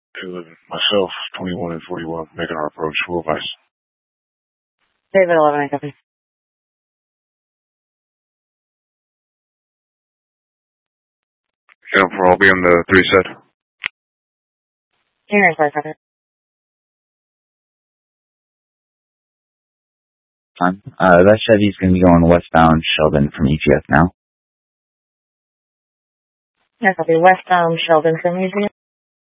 211. Myself, 21 and 41, making our approach. Full advice. David 11, I copy. Jump for all, be on the 3 set. Junior 5, copy. Fine. That Chevy's going to be going westbound Sheldon from EGF now. Yeah, copy. Westbound Sheldon from EGF.